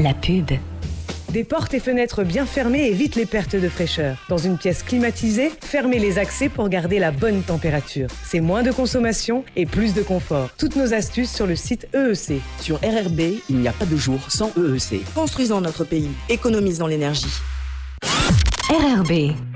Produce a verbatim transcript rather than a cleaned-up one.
la pub. Des portes et fenêtres bien fermées évitent les pertes de fraîcheur. Dans une pièce climatisée, fermez les accès pour garder la bonne température. C'est moins de consommation et plus de confort. Toutes nos astuces sur le site E E C. Sur R R B, il n'y a pas de jour sans E E C. Construisons notre pays, économisons l'énergie. R R B.